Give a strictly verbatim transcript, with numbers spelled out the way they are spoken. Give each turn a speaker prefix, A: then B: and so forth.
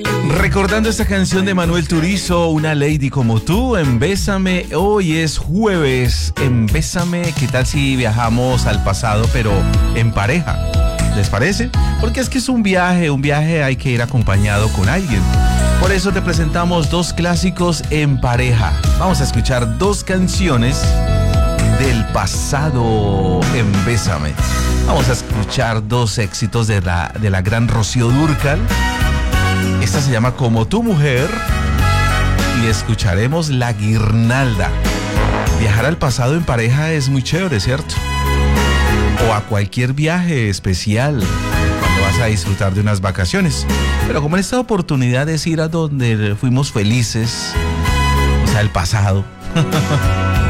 A: Recordando esta canción de Manuel Turizo, Una Lady Como Tú, en Bésame. Hoy es jueves, en Bésame. ¿Qué tal si viajamos al pasado, pero en pareja? ¿Les parece? Porque es que es un viaje, un viaje hay que ir acompañado con alguien. Por eso te presentamos dos clásicos en pareja. Vamos a escuchar dos canciones del pasado en Bésame. Vamos a escuchar dos éxitos de la, de la gran Rocío Dúrcal. Esta se llama Como Tu Mujer y escucharemos La Guirnalda. Viajar al pasado en pareja es muy chévere, ¿cierto? O a cualquier viaje especial cuando vas a disfrutar de unas vacaciones. Pero como en esta oportunidad es ir a donde fuimos felices, o sea, el pasado.